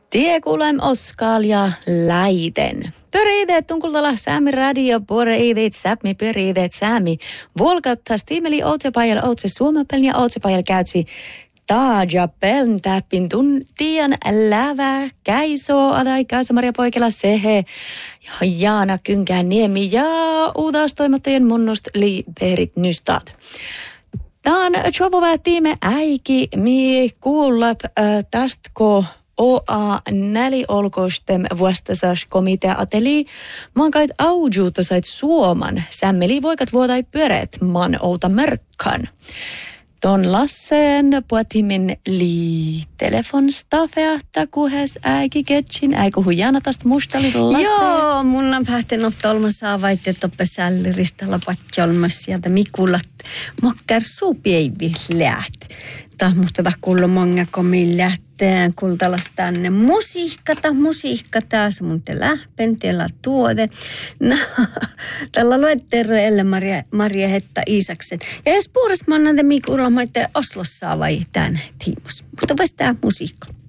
Tiekuulem Oskal ja Läiden. Pöriideet tunkultala Säämi radio, pöriideet säpmi, pöriideet Säämi. Volkattas tiimeli outsepajal outse suomapeln ja outsepajal käytsi taaja peln täppin tuntian lävä käisoo adai Kaisa-Maria Poikela sehe ja Jaana Kynkään Niemi ja uutaustoimattajien munnust liiverit nystad. Tän tjovuvää tiime äiki mi kuullap tästko OA näliolkoistem vuostasas komitea ateli mankait aujuutta sait suoman sämmeli voikat vuodai pyöreet man outa mörkkan. Ton Lassen puhutimin telefonstafeahta kuhes äiki ketsin äiku hujana tästä mustalit Lasse. Joo, mun on pähten otolma saavaitte toppe sälliristalla patjolmas sieltä Mikulat mokkar suupievi läht. Mutta kuuluu monga komin lähteen kultalas tänne musiikka taas mun te lähpen, teillä tuode. No, tällä luetterro Elle Maria Hetta Iisaksen. Ja jos puhuras mannan te Mikulla maitte Oslossa vai tänne tiimus. Mutta pääs tää musiikka.